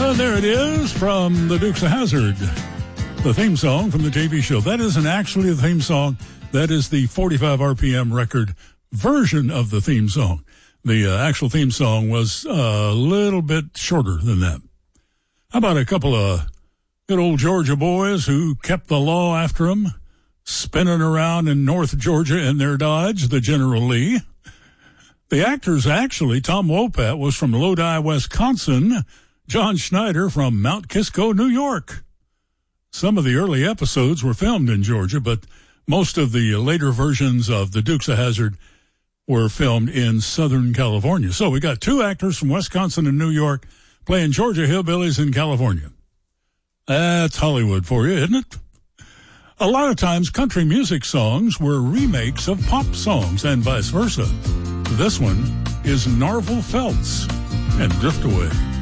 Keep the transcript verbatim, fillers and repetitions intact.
And there it is from the Dukes of Hazzard, the theme song from the T V show. That isn't actually the theme song. That is the forty-five R P M record version of the theme song. The uh, actual theme song was a little bit shorter than that. How about a couple of good old Georgia boys who kept the law after them, spinning around in North Georgia in their Dodge, the General Lee. The actors, actually, Tom Wopat was from Lodi, Wisconsin. John Schneider from Mount Kisco, New York. Some of the early episodes were filmed in Georgia, but most of the later versions of the Dukes of Hazzard were filmed in Southern California. So we got two actors from Wisconsin and New York playing Georgia hillbillies in California. That's Hollywood for you, isn't it? A lot of times, country music songs were remakes of pop songs and vice versa. This one is Narvel Feltz and Drift Away.